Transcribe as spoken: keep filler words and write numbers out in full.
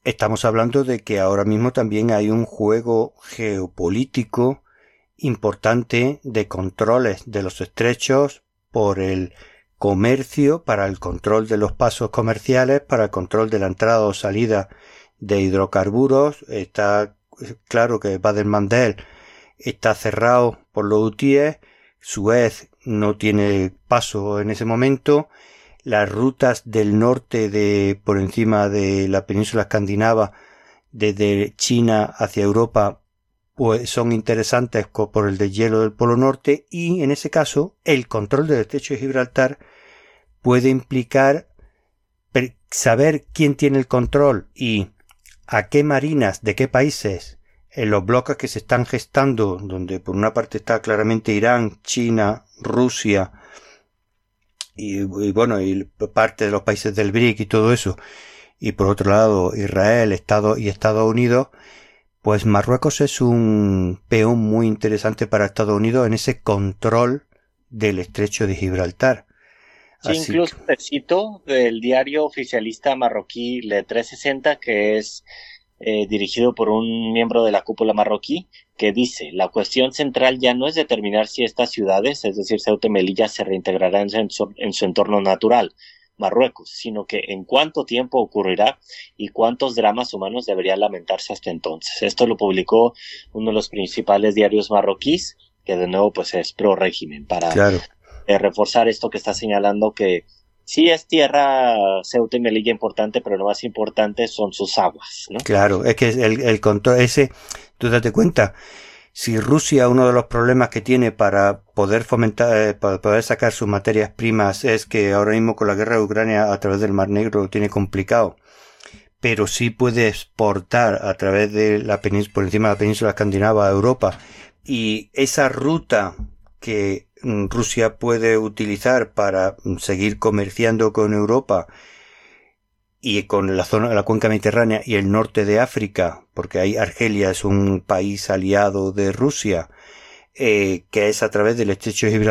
estamos hablando de que ahora mismo también hay un juego geopolítico importante de controles de los estrechos por el comercio, para el control de los pasos comerciales, para el control de la entrada o salida de hidrocarburos. Está claro que Bab el-Mandeb está cerrado por los hutíes, Suez no tiene paso en ese momento, las rutas del norte de por encima de la península escandinava desde China hacia Europa pues son interesantes por el deshielo del Polo Norte, y en ese caso el control del estrecho de Gibraltar puede implicar saber quién tiene el control y a qué marinas de qué países en los bloques que se están gestando, donde por una parte está claramente Irán, China, Rusia y, y bueno, y parte de los países del B R I C y todo eso, y por otro lado Israel, Estados y Estados Unidos. Pues Marruecos es un peón muy interesante para Estados Unidos en ese control del estrecho de Gibraltar. Sí, Así incluso que... te cito del diario oficialista marroquí Le trescientos sesenta, que es eh, dirigido por un miembro de la cúpula marroquí, que dice: la cuestión central ya no es determinar si estas ciudades, es decir, Ceuta y Melilla, se reintegrarán en su, en su entorno natural, Marruecos, sino que en cuánto tiempo ocurrirá y cuántos dramas humanos deberían lamentarse hasta entonces. Esto lo publicó uno de los principales diarios marroquíes, que de nuevo pues es pro régimen, para Claro. eh, reforzar esto que está señalando, que sí es tierra Ceuta y Melilla importante, pero lo más importante son sus aguas, ¿no? Claro, es que el, el control ese, tú date cuenta, si Rusia, uno de los problemas que tiene para poder fomentar, eh, para poder sacar sus materias primas es que ahora mismo con la guerra de Ucrania a través del Mar Negro lo tiene complicado, pero sí puede exportar a través de la península, por encima de la península escandinava a Europa, y esa ruta que mm, Rusia puede utilizar para mm, seguir comerciando con Europa y con la zona de la cuenca mediterránea y el norte de África, porque ahí Argelia es un país aliado de Rusia, eh, que es a través del estrecho de Gibraltar.